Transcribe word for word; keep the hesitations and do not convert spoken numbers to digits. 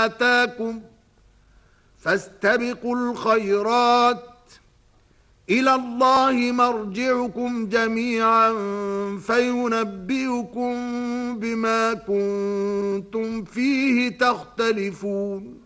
آتاكم فاستبقوا الخيرات إلى الله مرجعكم جميعا فينبئكم بما كنتم فيه تختلفون